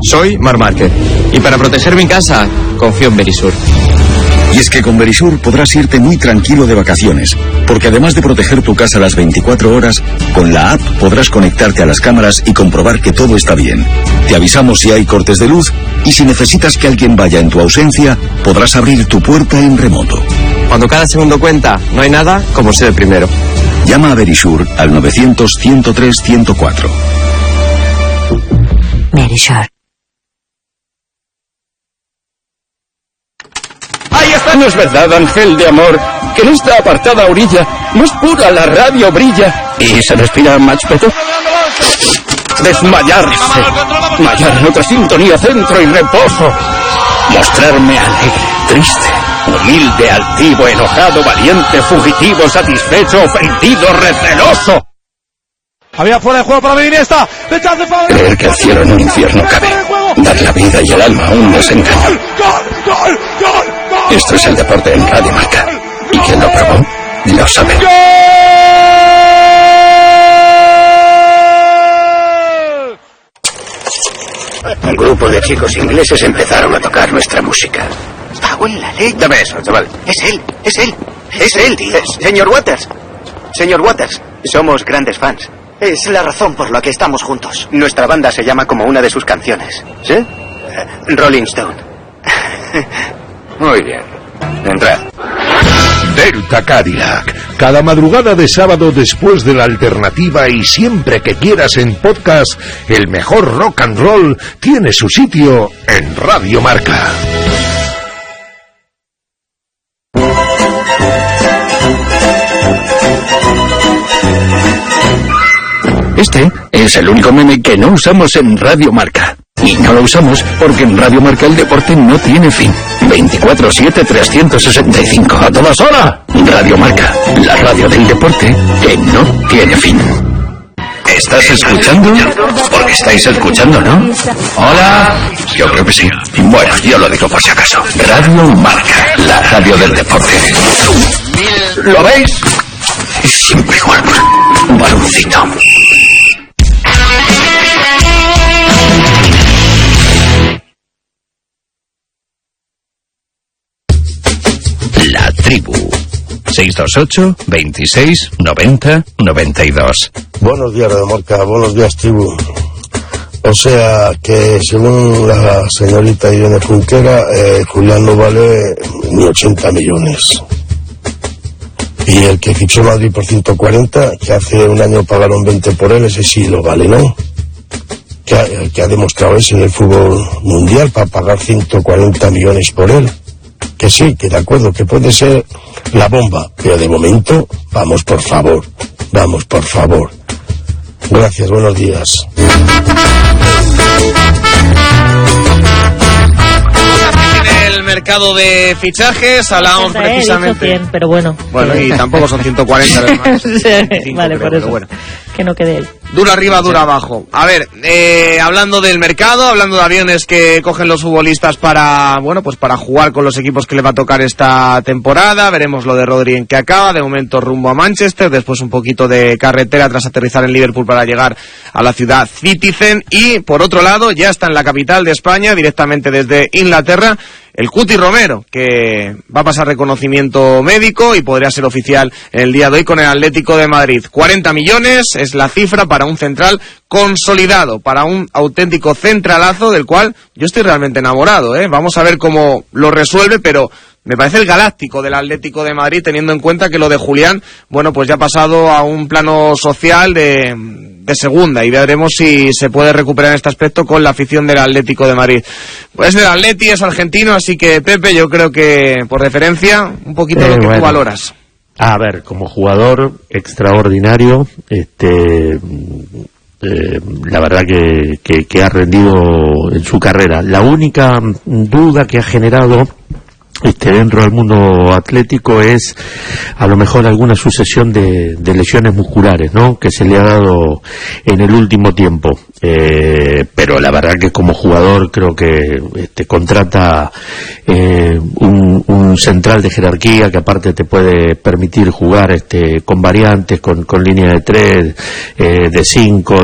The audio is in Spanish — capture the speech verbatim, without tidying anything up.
Soy Marc Márquez y para proteger mi casa confío en Verisur. Y es que con Verisur podrás irte muy tranquilo de vacaciones, porque además de proteger tu casa las veinticuatro horas, con la app podrás conectarte a las cámaras y comprobar que todo está bien. Te avisamos si hay cortes de luz y si necesitas que alguien vaya en tu ausencia, podrás abrir tu puerta en remoto. Cuando cada segundo cuenta, no hay nada como ser el primero. Llama a Verisur al novecientos, ciento tres, ciento cuatro. Verisur. Ahí está. No es verdad, ángel de amor, que en esta apartada orilla más pura la radio brilla y se respira más peto. Desmayarse. Mallar en otra sintonía, centro y reposo. Mostrarme alegre, triste, humilde, altivo, enojado, valiente, fugitivo, satisfecho, ofendido, receloso. Había fuera de juego para Iniesta. Creer que el cielo en un infierno cabe. Dar la vida y el alma a un desengaño. Esto es el deporte en Radio Marca. Y quien lo probó, lo sabe. Un grupo de chicos ingleses empezaron a tocar nuestra música. ¡Cago en la leche! Dame eso, chaval. Es él, es él, es él, tío. Señor Waters, señor Waters, somos grandes fans. Es la razón por la que estamos juntos. Nuestra banda se llama como una de sus canciones. ¿Sí? Uh, Rolling Stone. Muy bien. Entrad. Delta Cadillac. Cada madrugada de sábado después de la alternativa y siempre que quieras en podcast, el mejor rock and roll tiene su sitio en Radio Marca. Este es el único meme que no usamos en Radio Marca. Y no lo usamos porque en Radio Marca el deporte no tiene fin. veinticuatro siete, trescientos sesenta y cinco a todas horas. Radio Marca, la radio del deporte que no tiene fin. ¿Estás escuchando? Porque estáis escuchando, ¿no? Hola. Yo creo que sí. Bueno, yo lo digo por si acaso. Radio Marca, la radio del deporte. ¿Lo veis? Es siempre igual. Un baloncito. La tribu. seis dos ocho, veintiséis, noventa, noventa y dos. Buenos días, Radio Marca. Buenos días, tribu. O sea que, según la señorita Irene Junquera, eh, Julián no vale ni ochenta millones. Y el que fichó Madrid por ciento cuarenta, que hace un año pagaron veinte por él, ese sí lo vale, ¿no? Que ha, que ha demostrado eso en el fútbol mundial para pagar ciento cuarenta millones por él. Que sí, que de acuerdo, que puede ser la bomba, pero de momento, vamos por favor, vamos por favor. Gracias, buenos días. El mercado de fichajes, hablábamos precisamente. cien, pero bueno. Bueno, y tampoco son ciento cuarenta además. Sí, vale, creo, por eso. Bueno. Que no quede él. Dura arriba, dura abajo. A ver, eh, hablando del mercado, hablando de aviones que cogen los futbolistas para, bueno, pues para jugar con los equipos que le va a tocar esta temporada. Veremos lo de Rodri en que acaba, de momento rumbo a Manchester, después un poquito de carretera tras aterrizar en Liverpool para llegar a la ciudad Citizen. Y por otro lado, ya está en la capital de España, directamente desde Inglaterra, el Cuti Romero, que va a pasar reconocimiento médico y podría ser oficial el día de hoy con el Atlético de Madrid. cuarenta millones es la cifra para un central consolidado, para un auténtico centralazo del cual yo estoy realmente enamorado, ¿eh? Vamos a ver cómo lo resuelve, pero me parece el galáctico del Atlético de Madrid, teniendo en cuenta que lo de Julián, bueno, pues ya ha pasado a un plano social de, de segunda, y veremos si se puede recuperar en este aspecto con la afición del Atlético de Madrid. Pues del Atleti, es argentino, así que Pepe, yo creo que por referencia, un poquito eh, lo que bueno. tú valoras. A ver, como jugador extraordinario, este... Eh, la verdad que, que, que ha rendido en su carrera. La única duda que ha generado este dentro del mundo atlético es a lo mejor alguna sucesión de, de lesiones musculares, ¿no?, que se le ha dado en el último tiempo. Eh, pero la verdad que como jugador creo que este, contrata eh, un, un central de jerarquía que aparte te puede permitir jugar este, con variantes, con, con línea de tres, eh, de cinco,